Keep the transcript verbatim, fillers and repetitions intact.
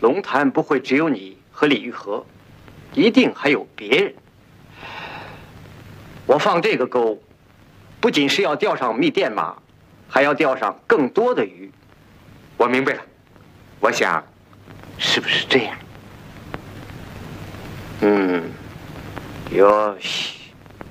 龙潭不会只有你和李玉和，一定还有别人。我放这个钩，不仅是要钓上密电马，还要钓上更多的鱼。 我明白了，我想，是不是这样？ 嗯，有许。